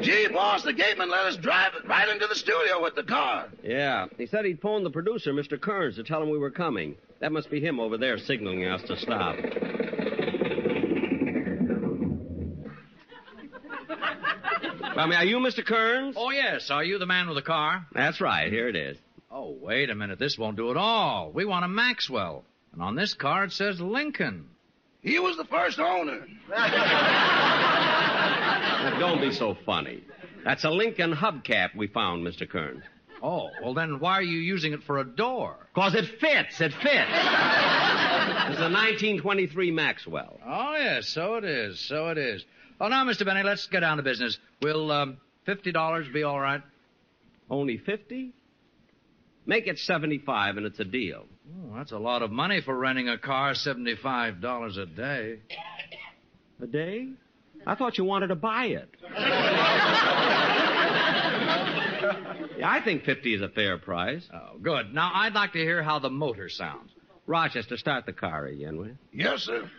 Gee, boss, the gateman let us drive right into the studio with the car. Yeah. He said he'd phone the producer, Mr. Kearns, to tell him we were coming. That must be him over there signaling us to stop. I mean, are you Mr. Kearns? Oh, yes. Are you the man with the car? That's right. Here it is. Oh, wait a minute. This won't do at all. We want a Maxwell. And on this car it says Lincoln. He was the first owner. Now, don't be so funny. That's a Lincoln hubcap we found, Mr. Kearns. Oh, well, then why are you using it for a door? Because it fits. It fits. It's a 1923 Maxwell. Oh, yes, so it is. So it is. Oh, now, Mr. Benny, let's get down to business. Will $50 be all right? Only 50? Make it 75 and it's a deal. Oh, that's a lot of money for renting a car, $75 a day. A day? I thought you wanted to buy it. Yeah, I think 50 is a fair price. Oh, good. Now, I'd like to hear how the motor sounds. Rochester, start the car again, will you? Yes, sir.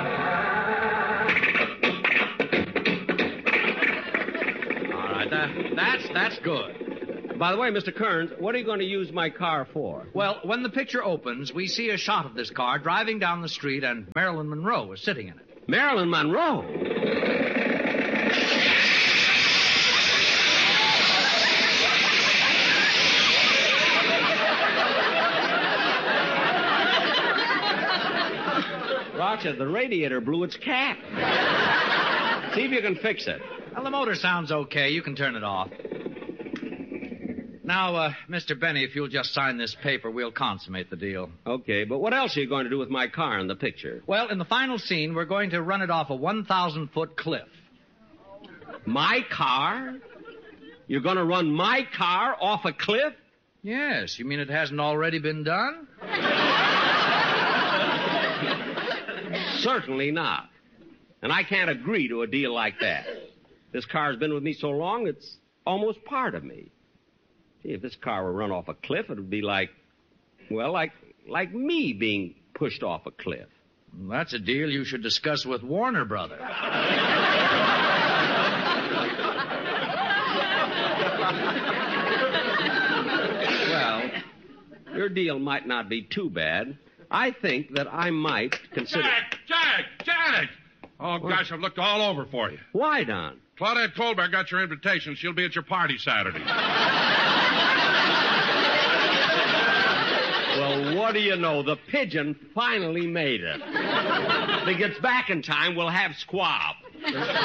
All right, that's good. By the way, Mr. Kearns, what are you going to use my car for? Well, when the picture opens, we see a shot of this car driving down the street, and Marilyn Monroe is sitting in it. Marilyn Monroe? Rochester, the radiator blew its cap. See if you can fix it. Well, the motor sounds okay. You can turn it off. Now, Mr. Benny, if you'll just sign this paper, we'll consummate the deal. Okay, but what else are you going to do with my car in the picture? Well, in the final scene, we're going to run it off a 1,000-foot cliff. My car? You're going to run my car off a cliff? Yes. You mean it hasn't already been done? Certainly not. And I can't agree to a deal like that. This car's been with me so long, it's almost part of me. See, if this car were run off a cliff, it would be like me being pushed off a cliff. Well, that's a deal you should discuss with Warner Brothers. Well, your deal might not be too bad. I think that I might consider... Jack! Oh, gosh, I've looked all over for you. Why, Don? Claudette Colbert got your invitation. She'll be at your party Saturday. Well, what do you know? The pigeon finally made it. If he gets back in time, we'll have squab.